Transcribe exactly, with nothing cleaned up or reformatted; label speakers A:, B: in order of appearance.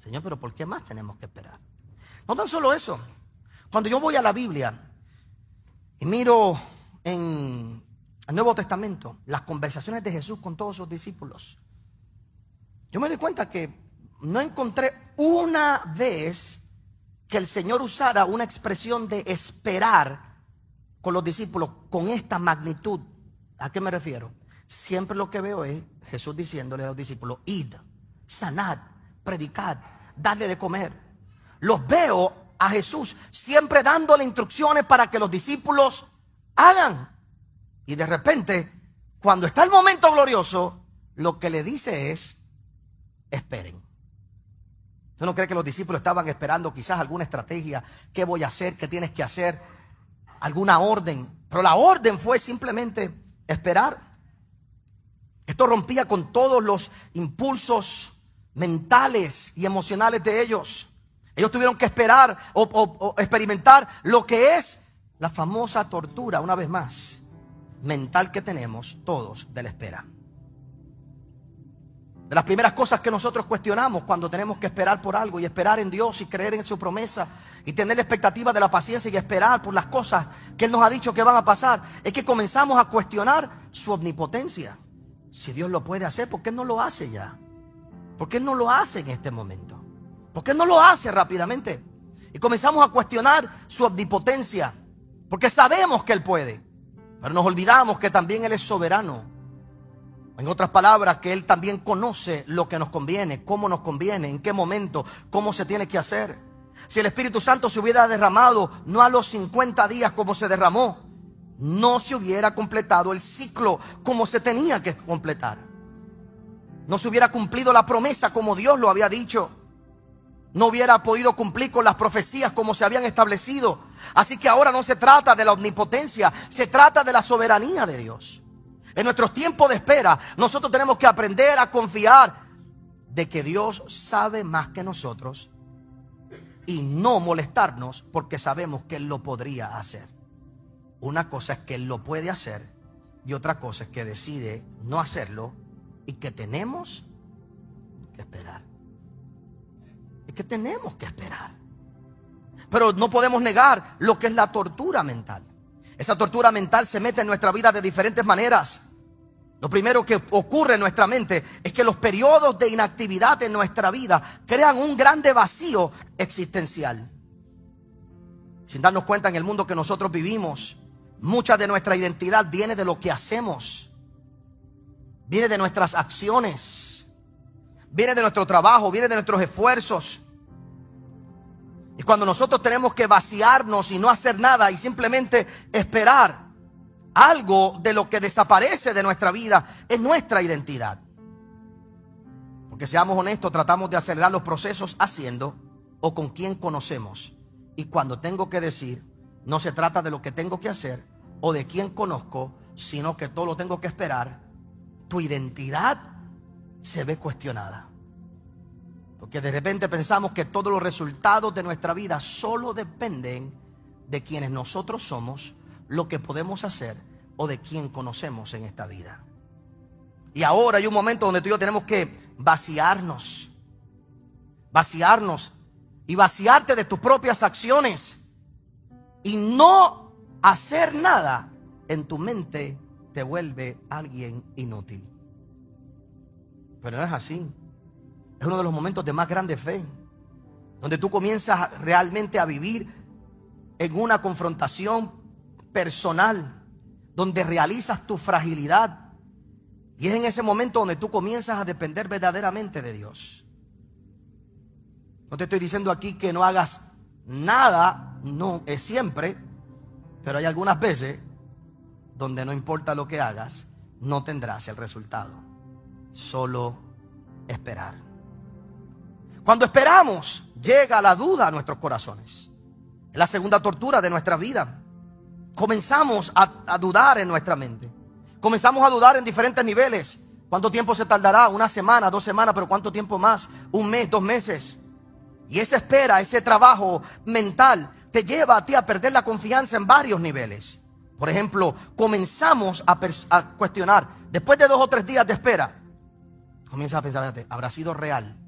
A: Señor, pero ¿por qué más tenemos que esperar? No tan solo eso. Cuando yo voy a la Biblia y miro en el Nuevo Testamento las conversaciones de Jesús con todos sus discípulos, yo me doy cuenta que no encontré una vez que el Señor usara una expresión de esperar con los discípulos con esta magnitud. ¿A qué me refiero? Siempre lo que veo es Jesús diciéndole a los discípulos: id, sanad, predicad, dadle de comer. Los veo a Jesús siempre dándole instrucciones para que los discípulos hagan. Y de repente, cuando está el momento glorioso, lo que le dice es: esperen. ¿Usted no cree que los discípulos estaban esperando quizás alguna estrategia? ¿Qué voy a hacer? ¿Qué tienes que hacer? ¿Alguna orden? Pero la orden fue simplemente esperar. Esto rompía con todos los impulsos mentales y emocionales de ellos. Ellos tuvieron que esperar o, o, o experimentar lo que es la famosa tortura, una vez más, mental que tenemos todos de la espera. De las primeras cosas que nosotros cuestionamos cuando tenemos que esperar por algo y esperar en Dios y creer en su promesa y tener la expectativa de la paciencia y esperar por las cosas que Él nos ha dicho que van a pasar, es que comenzamos a cuestionar su omnipotencia. Si Dios lo puede hacer, ¿por qué no lo hace ya? ¿Por qué no lo hace en este momento? ¿Por qué no lo hace rápidamente? Y comenzamos a cuestionar su omnipotencia, porque sabemos que Él puede, pero nos olvidamos que también Él es soberano. En otras palabras, que Él también conoce lo que nos conviene, cómo nos conviene, en qué momento, cómo se tiene que hacer. Si el Espíritu Santo se hubiera derramado no a los cincuenta días como se derramó, no se hubiera completado el ciclo como se tenía que completar. No se hubiera cumplido la promesa como Dios lo había dicho. No hubiera podido cumplir con las profecías como se habían establecido. Así que ahora no se trata de la omnipotencia, se trata de la soberanía de Dios. En nuestros tiempos de espera, nosotros tenemos que aprender a confiar de que Dios sabe más que nosotros y no molestarnos porque sabemos que Él lo podría hacer. Una cosa es que Él lo puede hacer y otra cosa es que decide no hacerlo y que tenemos que esperar. Es que tenemos que esperar. Pero no podemos negar lo que es la tortura mental. Esa tortura mental se mete en nuestra vida de diferentes maneras. Lo primero que ocurre en nuestra mente es que los periodos de inactividad en nuestra vida crean un grande vacío existencial. Sin darnos cuenta, en el mundo que nosotros vivimos, mucha de nuestra identidad viene de lo que hacemos, viene de nuestras acciones, viene de nuestro trabajo, viene de nuestros esfuerzos. Y cuando nosotros tenemos que vaciarnos y no hacer nada y simplemente esperar, algo de lo que desaparece de nuestra vida es nuestra identidad. Porque seamos honestos, tratamos de acelerar los procesos haciendo o con quien conocemos. Y cuando tengo que decir, no se trata de lo que tengo que hacer o de quién conozco, sino que todo lo tengo que esperar, tu identidad se ve cuestionada. Porque de repente pensamos que todos los resultados de nuestra vida solo dependen de quienes nosotros somos, lo que podemos hacer o de quién conocemos en esta vida. Y ahora hay un momento donde tú y yo tenemos que vaciarnos. Vaciarnos y vaciarte de tus propias acciones y no hacer nada en tu mente te vuelve alguien inútil. Pero no es así. Es uno de los momentos de más grande fe, donde tú comienzas realmente a vivir en una confrontación personal, donde realizas tu fragilidad. Y es en ese momento donde tú comienzas a depender verdaderamente de Dios. No te estoy diciendo aquí que no hagas nada, no es siempre, pero hay algunas veces donde no importa lo que hagas, no tendrás el resultado. Solo esperar. Cuando esperamos, llega la duda a nuestros corazones. Es la segunda tortura de nuestra vida. Comenzamos a, a dudar en nuestra mente. Comenzamos a dudar en diferentes niveles. ¿Cuánto tiempo se tardará? Una semana, dos semanas, pero ¿cuánto tiempo más? Un mes, dos meses. Y esa espera, ese trabajo mental te lleva a ti a perder la confianza en varios niveles. Por ejemplo, comenzamos a, a cuestionar. Después de dos o tres días de espera, comienzas a pensar, ¿habrá sido real?